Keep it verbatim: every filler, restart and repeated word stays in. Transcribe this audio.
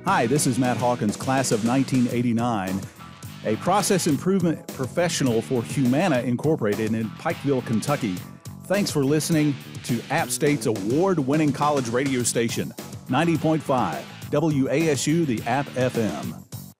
Hi, this is Matt Hawkins, class of nineteen eighty-nine, a process improvement professional for Humana Incorporated in Pikeville, Kentucky. Thanks for listening to App State's award-winning college radio station, ninety point five W A S U, the App F M.